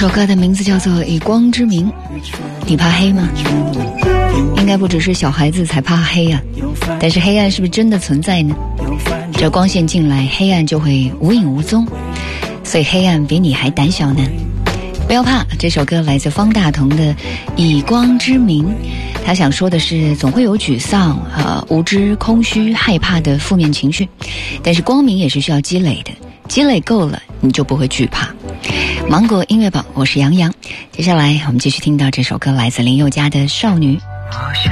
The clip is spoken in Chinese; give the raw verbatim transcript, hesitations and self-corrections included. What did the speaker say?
首歌的名字叫做《以光之名》。你怕黑吗？应该不只是小孩子才怕黑啊，但是黑暗是不是真的存在呢？只要光线进来，黑暗就会无影无踪，所以黑暗比你还胆小呢。不要怕，这首歌来自方大同的《以光之名》，他想说的是，总会有沮丧、呃、无知、空虚、害怕的负面情绪，但是光明也是需要积累的，积累够了，你就不会惧怕。芒果音乐榜，我是杨洋。接下来我们继续听到这首歌，来自林宥嘉的《少女》。 我想